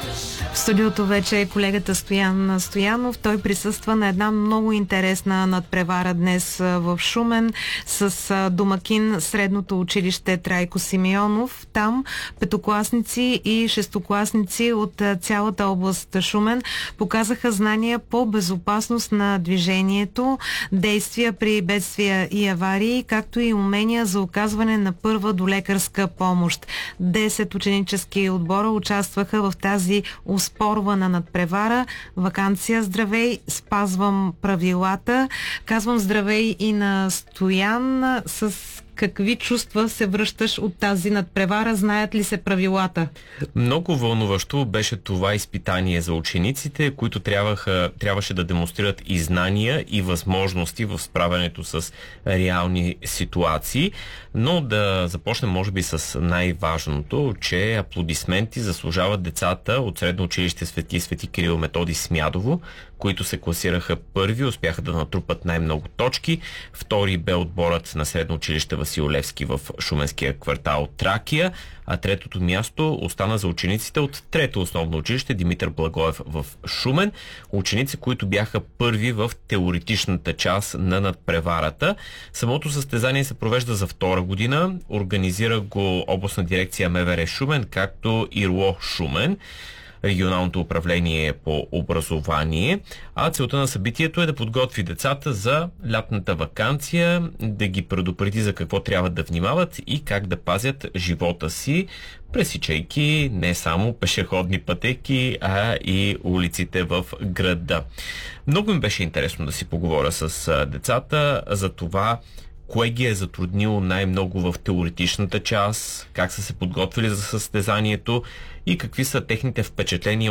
В студиото вече е колегата Стоян Стоянов. Той присъства на една много интересна надпревара днес в Шумен с домакин Средното училище Трайко Симеонов. Там петокласници и шестокласници от цялата област Шумен показаха знания по безопасност на движението, действия при бедствия и аварии, както и умения за оказване на първа долекарска помощ. 10 ученически отбора участваха в тази оспорвана надпревара. Ваканция, здравей, спазвам правилата. Казвам здравей и на Стоян. С какви чувства се връщаш от тази надпревара? Знаят ли се правилата? Много вълнуващо беше това изпитание за учениците, които трябваше да демонстрират и знания, и възможности в справянето с реални ситуации. Но да започнем, може би, с най-важното, че аплодисменти заслужават децата от Средно училище Свети Кирил Методий Смядово, които се класираха първи, успяха да натрупат най-много точки. Втори бе отборът на Средно училище Васил Левски в шуменския квартал Тракия, а третото място остана за учениците от Трето основно училище Димитър Благоев в Шумен. Ученици, които бяха първи в теоретичната част на надпреварата. Самото състезание се провежда за втора година. Организира го областна дирекция МВР Шумен, както и РУО Шумен, регионалното управление по образование, а целта на събитието е да подготви децата за лятната ваканция, да ги предупреди за какво трябва да внимават и как да пазят живота си, пресичайки не само пешеходни пътеки, а и улиците в града. Много ми беше интересно да си поговоря с децата за това, кое ги е затруднило най-много в теоретичната част, как са се подготвили за състезанието и какви са техните впечатления